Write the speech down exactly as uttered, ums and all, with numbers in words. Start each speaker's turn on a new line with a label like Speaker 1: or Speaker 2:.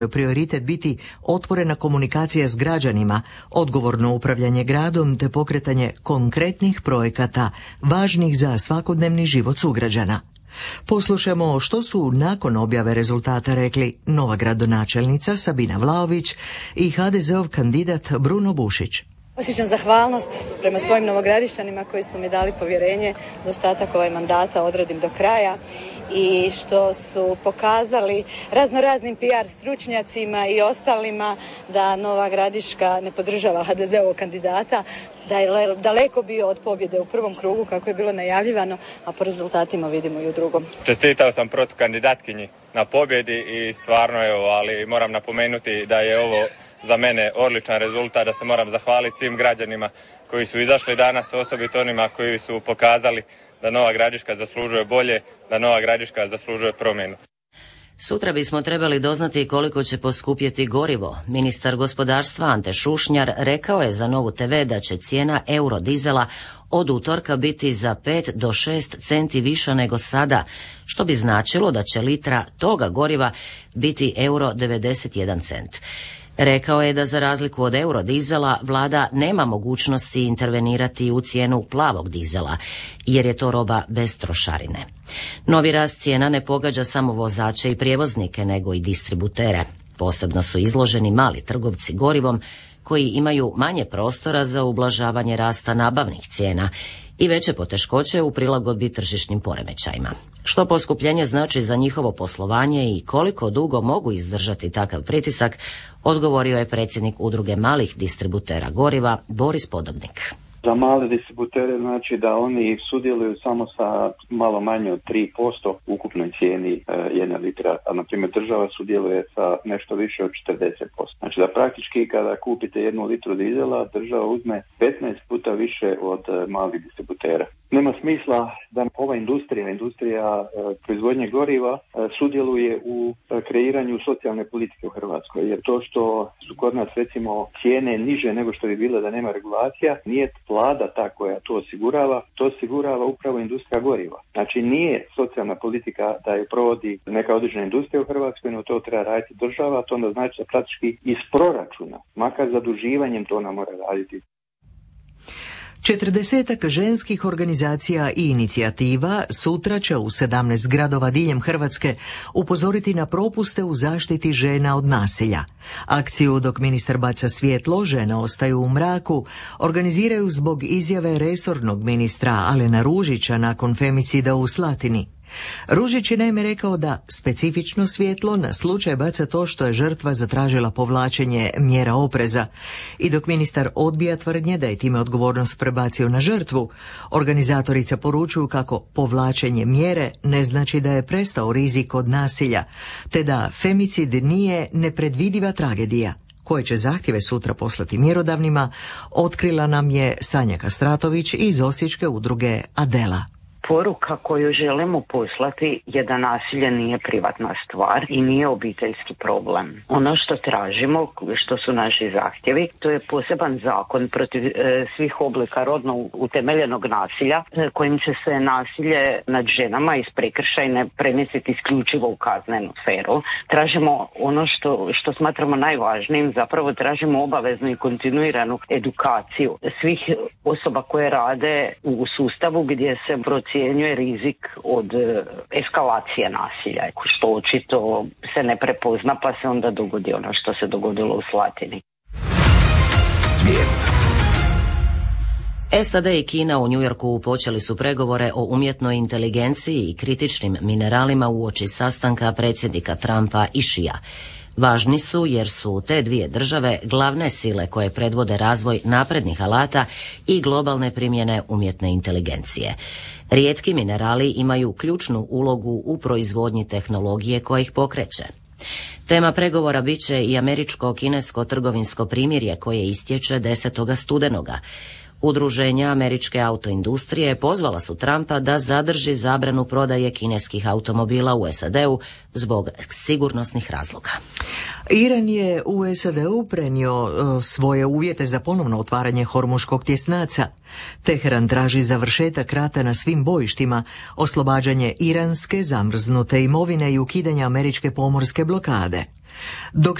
Speaker 1: prioritet biti otvorena komunikacija s građanima, odgovorno upravljanje gradom te pokretanje konkretnih projekata važnih za svakodnevni život sugrađana. Poslušamo što su nakon objave rezultata rekli nova gradonačelnica Sabina Vlaović i ha de zeov kandidat Bruno Bušić.
Speaker 2: Osjećam zahvalnost prema svojim novogradišćanima koji su mi dali povjerenje da ostatak ovaj mandata odradim do kraja i što su pokazali raznoraznim P R stručnjacima i ostalima da Nova Gradiška ne podržava ha de zeovog kandidata, da je daleko bio od pobjede u prvom krugu kako je bilo najavljivano, a po rezultatima vidimo i u drugom.
Speaker 3: Čestitao sam protukandidatkinji na pobjedi i stvarno evo, ali moram napomenuti da je ovo za mene odličan rezultat, da se moram zahvaliti svim građanima koji su izašli danas, osobito onima koji su pokazali da Nova Gradiška zaslužuje bolje, da Nova Gradiška zaslužuje promjenu.
Speaker 4: Sutra bismo trebali doznati koliko će poskupjeti gorivo. Ministar gospodarstva Ante Šušnjar rekao je za Novu te ve da će cijena eurodizela od utorka biti za pet do šest centi viša nego sada, što bi značilo da će litra toga goriva biti euro devedeset jedan cent. Rekao je da za razliku od eurodizela vlada nema mogućnosti intervenirati u cijenu plavog dizela, jer je to roba bez trošarine. Novi rast cijena ne pogađa samo vozače i prijevoznike, nego i distributere. Posebno su izloženi mali trgovci gorivom, koji imaju manje prostora za ublažavanje rasta nabavnih cijena i veće poteškoće u prilagodbi tržišnim poremećajima. Što poskupljenje znači za njihovo poslovanje i koliko dugo mogu izdržati takav pritisak, odgovorio je predsjednik udruge malih distributera goriva Boris Podobnik.
Speaker 5: Za male distributere znači da oni sudjeluju samo sa malo manje od tri posto ukupnoj cijeni e, jedne litra, a na primjer država sudjeluje sa nešto više od četrdeset posto. Znači da praktički kada kupite jednu litru dizela, država uzme petnaest puta više od e, malih distributera. Nema smisla da ova industrija, industrija e, proizvodnje goriva e, sudjeluje u e, kreiranju socijalne politike u Hrvatskoj, jer to što su kod nas recimo cijene niže nego što bi bile da nema regulacija, nije vlada ta koja to osigurava, to osigurava upravo industrija goriva. Znači nije socijalna politika da je provodi neka određena industrija u Hrvatskoj, no to treba raditi država, to onda znači da praktički iz proračuna, makar zaduživanjem to ona mora raditi.
Speaker 1: Četrdesetak ženskih organizacija i inicijativa sutra će u sedamnaest gradova diljem Hrvatske upozoriti na propuste u zaštiti žena od nasilja. Akciju dok ministar baca svjetlo, žene ostaju u mraku, organiziraju zbog izjave resornog ministra Alena Ružića nakon femicida u Slatini. Ružić je naime rekao da specifično svjetlo na slučaj baca to što je žrtva zatražila povlačenje mjera opreza. I dok ministar odbija tvrdnje da je time odgovornost prebacio na žrtvu, organizatorica poručuju kako povlačenje mjere ne znači da je prestao rizik od nasilja, te da femicid nije nepredvidiva tragedija. Koje će zahtjeve sutra poslati mjerodavnima, otkrila nam je Sanja Kastratović iz osječke udruge Adela.
Speaker 6: Poruka koju želimo poslati je da nasilje nije privatna stvar i nije obiteljski problem. Ono što tražimo, što su naši zahtjevi, to je poseban zakon protiv e, svih oblika rodno utemeljenog nasilja, e, kojim će se nasilje nad ženama iz prekršajne premjestiti isključivo u kaznenu sferu. Tražimo ono što, što smatramo najvažnijim, zapravo tražimo obaveznu i kontinuiranu edukaciju svih osoba koje rade u sustavu gdje se procjenjuje rizik od eskalacije nasilja, što očito se ne prepozna pa se onda dogodi ono što se dogodilo u Slatini.
Speaker 4: Svijet. es a de i Kina u New Yorku počeli su pregovore o umjetnoj inteligenciji i kritičnim mineralima uoči sastanka predsjednika Trumpa i Šija. Važni su jer su te dvije države glavne sile koje predvode razvoj naprednih alata i globalne primjene umjetne inteligencije. Rijetki minerali imaju ključnu ulogu u proizvodnji tehnologije koja ih pokreće. Tema pregovora bit će i američko-kinesko trgovinsko primirje koje istječe desetog studenoga. Udruženja američke autoindustrije pozvala su Trumpa da zadrži zabranu prodaje kineskih automobila u S A D-u zbog sigurnosnih razloga.
Speaker 1: Iran je u S A D-u prenio uh, svoje uvjete za ponovno otvaranje Hormuškog tjesnaca. Teheran traži završetak rata na svim bojištima, oslobađanje iranske zamrznute imovine i ukidanje američke pomorske blokade. Dok